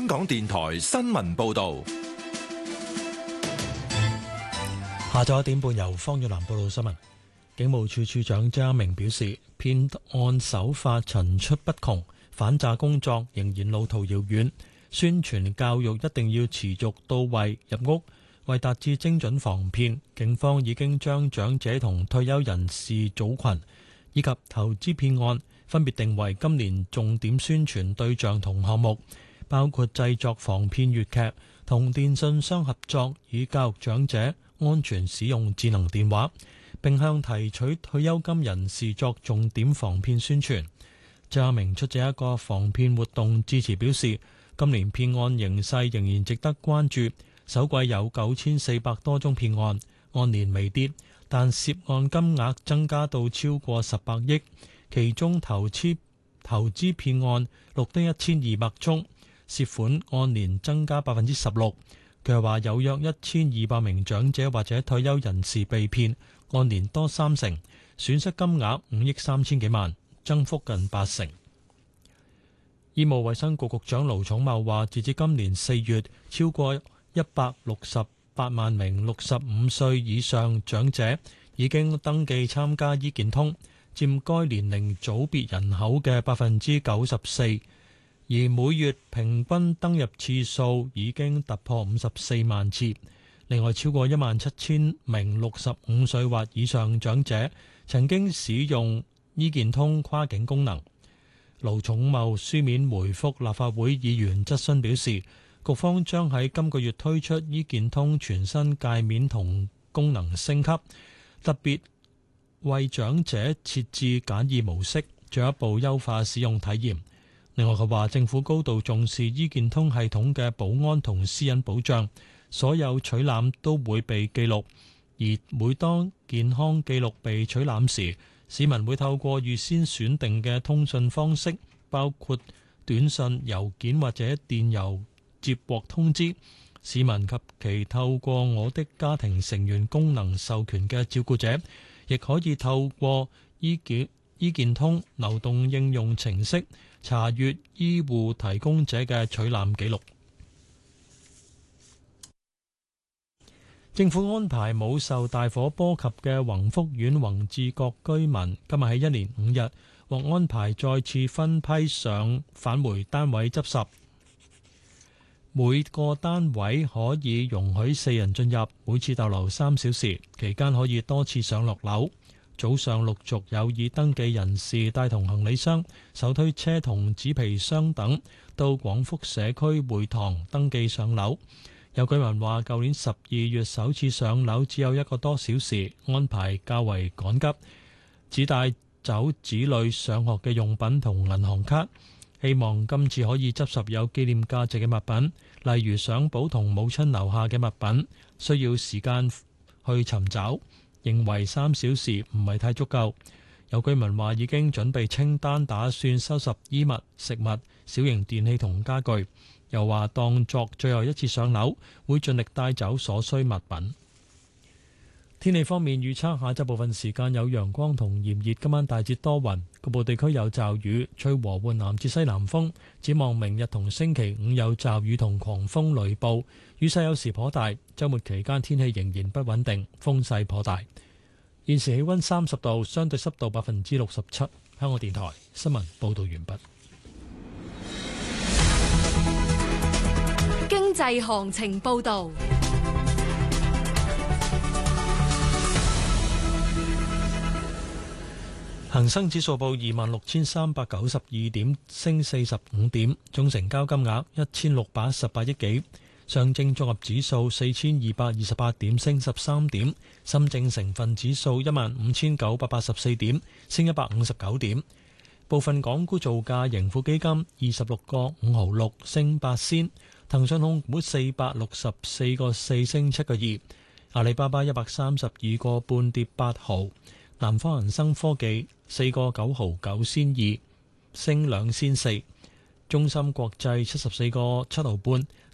香港電台新聞報道。 下晝1點半由方玉蘭報道新聞。警務處處長張一鳴表示，騙案手法層出不窮，反詐工作仍然路途遙遠，宣傳教育一定要持續到位入屋。為達至精準防騙，警方已經將長者同退休人士組群以及投資騙案分別定為今年重點宣傳對象同項目，包括製作防騙粵劇、同電信商合作以教育長者安全使用智能電話，並向提取退休金人士作重點防騙宣傳。張一鳴出席一個防騙活動致辭表示，今年騙案形勢仍然值得關注，首季有9400多宗騙案，按年微跌，但涉案金額增加到超過18億，其中投資騙案錄得1200宗，涉款按年增加16%。佢又話有約1200名長者或者退休人士被騙，按年多30%，損失金額5億3千幾萬，增幅近80%。醫務衛生局局長盧寵茂話，截至今年4月，超過168萬名65歲以上長者已經登記參加醫健通，佔該年齡組別人口嘅94%，而每月平均登入次數已經突破54萬次。另外，超過17000名65歲或以上長者曾經使用醫健通跨境功能。盧寵茂書面回覆立法會議員質詢表示，局方將喺今個月推出醫健通全新界面同功能升級，特別為長者設置簡易模式，進一步優化使用體驗。另外，佢話政府高度重視醫健通系統嘅保安同私隱保障，所有取覽都會被記錄，而每當健康記錄被取覽時，市民會透過預先選定嘅通訊方式，包括短信、郵件或者電郵接獲通知。市民及其透過我的家庭成員功能授權嘅照顧者，亦可以透過醫健通流動應用程式查閱醫護提供者嘅取覽記錄。政府安排冇受大火波及嘅宏福苑宏志閣居民，今日喺1連5日獲安排再次分批上返回單位執拾。每個單位可以容許4人進入，每次逗留3小時，期間可以多次上落樓。早上陸續有已登記人士帶同行李箱、手推車同紙皮箱等到廣福社區會堂登記上樓。有居民話，舊年12月首次上樓只有1個多小時，安排較為趕急，只帶走子女上學嘅用品同銀行卡，希望今次可以執拾有紀念價值嘅物品，例如相簿同母親留下嘅物品，需要時間去尋找，認為3小時唔係太足夠。有居民話已經準備清單，打算收拾衣物、食物、小型電器同家具。又話當作最後一次上樓，會盡力帶走所需物品。天氣方面預測，下晝部分時間有陽光同炎熱，今晚大致多雲，局部地區有驟雨，吹和緩南至西南風。展望明日同星期五有驟雨同狂風雷暴，雨勢有時頗大。週末期間天氣仍然不穩定，風勢頗大。現時氣溫30度，相對濕度67%。香港電台新聞報道完畢。 經濟行情報道。 恒生指數報26,392點，升45點，總成交金額1618億幾。上證綜合指數4228點，升13點。深證成分指數15984點，升159點。部分港股造價，盈富基金26個5毫6，升8仙。騰訊控股464個4，升7個2。阿里巴巴132個半，跌8毫。南方恒生科技4個9毫9仙2，升2仙4。中芯國際74個7毫半，